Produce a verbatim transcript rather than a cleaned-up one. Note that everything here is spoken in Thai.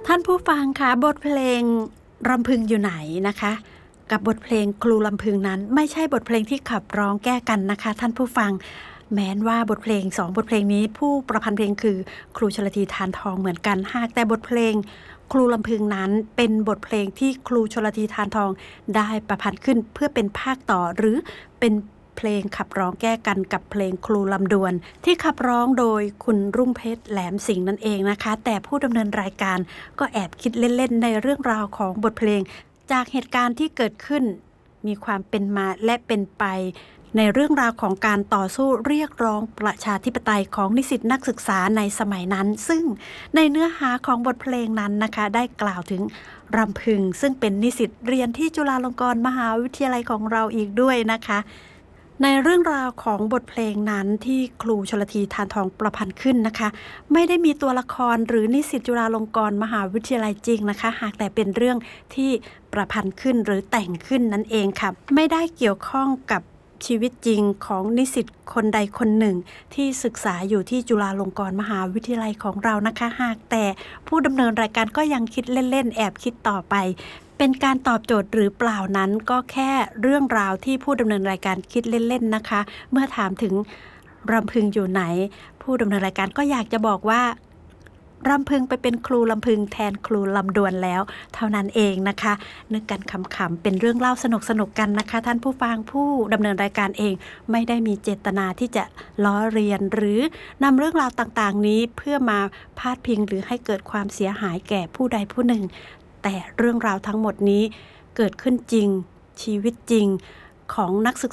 ท่านผู้ฟังคะบทเพลงรำพึงอยู่ไหนนะคะกับบทเพลงครูลำพึงนั้นไม่ใช่บทเพลงที่ขับร้องแก้กันนะคะท่านผู้ฟังแม้นว่าบทเพลงสองบทเพลงนี้ผู้ประพันธ์เพลงคือครูชลธีทานทองเหมือนกันหากแต่บทเพลงครูลำพึงนั้นเป็นบทเพลงที่ครูชลธีทานทองได้ประพันธ์ขึ้นเพื่อเป็นภาคต่อหรือเป็นเพลงขับร้องแก้กันกับเพลงครูลำดวนที่ขับร้องโดยคุณรุ่งเพชรแหลมสิงห์นั่นเองนะคะแต่ผู้ดำเนินรายการก็แอบคิดเล่นๆในเรื่องราวของบทเพลงจากเหตุการณ์ที่เกิดขึ้นมีความเป็นมาและเป็นไปในเรื่องราวของการต่อสู้เรียกร้องประชาธิปไตยของนิสิตนักศึกษาในสมัยนั้นซึ่งในเนื้อหาของบทเพลงนั้นนะคะได้กล่าวถึงรำพึงซึ่งเป็นนิสิตเรียนที่จุฬาลงกรณ์มหาวิทยาลัยของเราอีกด้วยนะคะในเรื่องราวของบทเพลงนั้นที่ครูชลธีทานทองประพันธ์ขึ้นนะคะไม่ได้มีตัวละครหรือนิสิตจุฬาลงกรณ์มหาวิทยาลัยจริงนะคะหากแต่เป็นเรื่องที่ประพันธ์ขึ้นหรือแต่งขึ้นนั่นเองค่ะไม่ได้เกี่ยวข้องกับชีวิตจริงของนิสิตคนใดคนหนึ่งที่ศึกษาอยู่ที่จุฬาลงกรณ์มหาวิทยาลัยของเรานะคะหากแต่ผู้ดำเนินรายการก็ยังคิดเล่นๆแอบคิดต่อไปเป็นการตอบโจทย์หรือเปล่านั้นก็แค่เรื่องราวที่ผู้ดำเนินรายการคิดเล่นๆนะคะเมื่อถามถึงรำพึงอยู่ไหนผู้ดำเนินรายการก็อยากจะบอกว่ารำพึงไปเป็นครูลำพึงแทนครูลำดวนแล้วเท่านั้นเองนะคะนึกกันขำๆเป็นเรื่องเล่าสนุกๆกันนะคะท่านผู้ฟังผู้ดำเนินรายการเองไม่ได้มีเจตนาที่จะล้อเลียนหรือนำเรื่องราวต่างๆนี้เพื่อมาพาดพิงหรือให้เกิดความเสียหายแก่ผู้ใดผู้หนึ่งแต่เรื่องราวทั้งหมดนี้เกิดขึ้นจริงชีวิตจริงของนักศึก